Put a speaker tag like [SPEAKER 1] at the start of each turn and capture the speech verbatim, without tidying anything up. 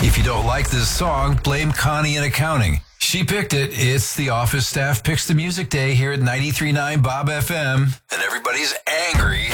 [SPEAKER 1] If you don't like this song, blame Connie in accounting. She picked it. It's the office staff picks the music day here at ninety-three point nine Bob F M. And everybody's angry